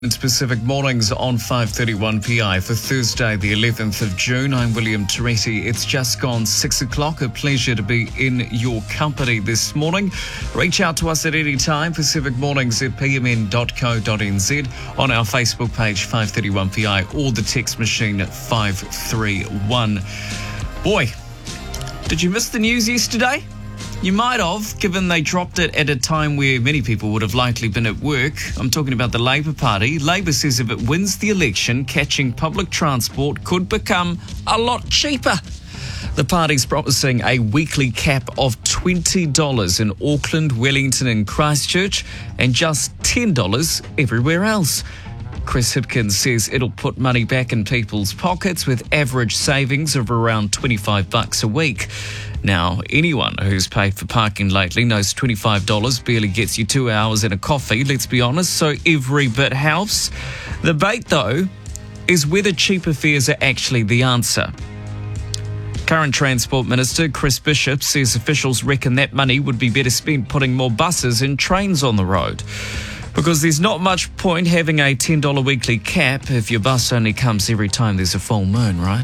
Pacific mornings on 5:31 PI for Thursday, the 11th of June. I'm William Toretti. It's just gone 6 o'clock. A pleasure to be in your company this morning. Reach out to us at any time, Pacific Mornings at pmn.co.nz, on our Facebook page 531 PI, or the text machine 531. Boy, did you miss the news yesterday? You might have, given they dropped it at a time where many people would have likely been at work. I'm talking about the Labour Party. Labour says if it wins the election, catching public transport could become a lot cheaper. The party's promising a weekly cap of $20 in Auckland, Wellington and Christchurch, and just $10 everywhere else. Chris Hipkins says it'll put money back in people's pockets with average savings of around $25 a week. Now, anyone who's paid for parking lately knows $25 barely gets you 2 hours and a coffee, let's be honest, so every bit helps. The debate, though, is whether cheaper fares are actually the answer. Current Transport Minister Chris Bishop says officials reckon that money would be better spent putting more buses and trains on the road, because there's not much point having a $10 weekly cap if your bus only comes every time there's a full moon, right?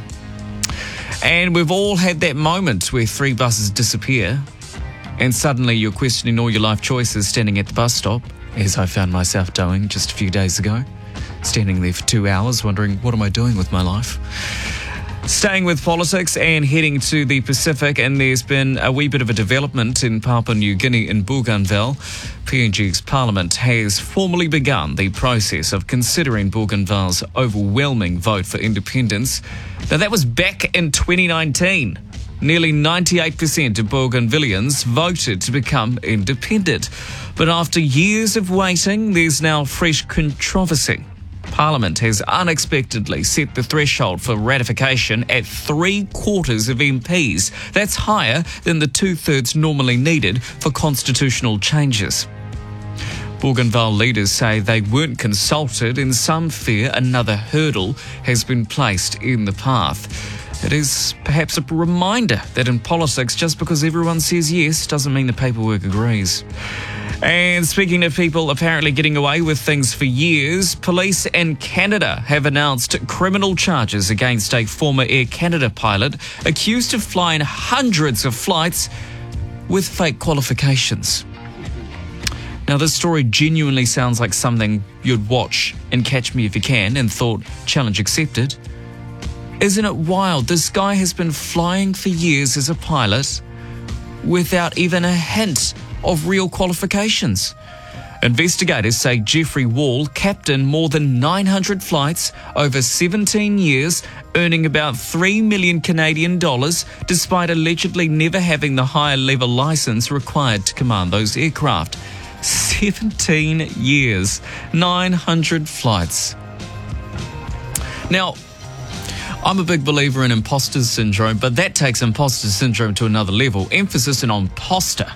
And we've all had that moment where 3 buses disappear and suddenly you're questioning all your life choices standing at the bus stop, as I found myself doing just a few days ago, standing there for 2 hours wondering, what am I doing with my life? Staying with politics and heading to the Pacific, and there's been a wee bit of a development in Papua New Guinea in Bougainville. PNG's parliament has formally begun the process of considering Bougainville's overwhelming vote for independence. Now, that was back in 2019. Nearly 98% of Bougainvilleans voted to become independent. But after years of waiting, there's now fresh controversy. Parliament has unexpectedly set the threshold for ratification at 3/4 of MPs. That's higher than the 2/3 normally needed for constitutional changes. Bougainville leaders say they weren't consulted, and some fear another hurdle has been placed in the path. It is perhaps a reminder that in politics, just because everyone says yes doesn't mean the paperwork agrees. And speaking of people apparently getting away with things for years, police in Canada have announced criminal charges against a former Air Canada pilot accused of flying hundreds of flights with fake qualifications. Now, this story genuinely sounds like something you'd watch in Catch Me If You Can and thought, challenge accepted. Isn't it wild? This guy has been flying for years as a pilot without even a hint of real qualifications. Investigators say Jeffrey Wall captained more than 900 flights over 17 years, earning about $3 million Canadian dollars, despite allegedly never having the higher level license required to command those aircraft. 17 years, 900 flights. Now, I'm a big believer in imposter syndrome, but that takes imposter syndrome to another level. Emphasis on imposter.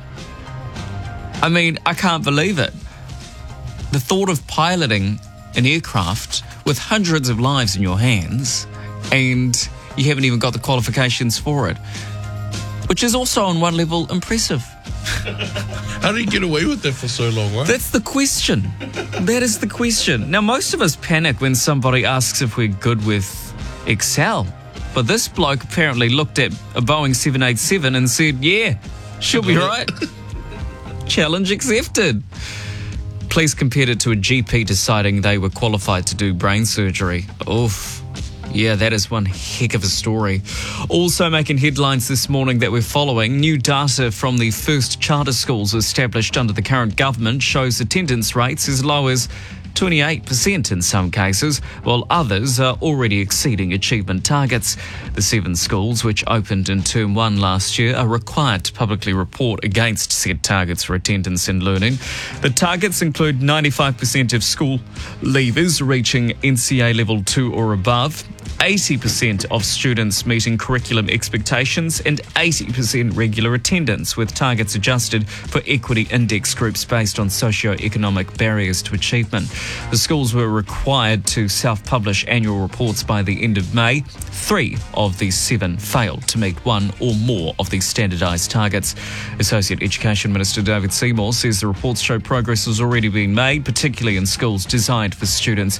I mean, I can't believe it. The thought of piloting an aircraft with hundreds of lives in your hands and you haven't even got the qualifications for it, which is also on one level impressive. How do you get away with that for so long, right? That's the question. That is the question. Now, most of us panic when somebody asks if we're good with Excel, but this bloke apparently looked at a Boeing 787 and said, yeah, she'll be right. Challenge accepted. Police compared it to a GP deciding they were qualified to do brain surgery. Oof. Yeah, that is one heck of a story. Also making headlines this morning that we're following, new data from the first charter schools established under the current government shows attendance rates as low as 28% in some cases, while others are already exceeding achievement targets. The 7 schools, which opened in Term 1 last year, are required to publicly report against set targets for attendance and learning. The targets include 95% of school leavers reaching NCA Level 2 or above, 80% of students meeting curriculum expectations, and 80% regular attendance, with targets adjusted for equity index groups based on socio-economic barriers to achievement. The schools were required to self-publish annual reports by the end of May. 3 of the 7 failed to meet one or more of these standardised targets. Associate Education Minister David Seymour says the reports show progress has already been made, particularly in schools designed for students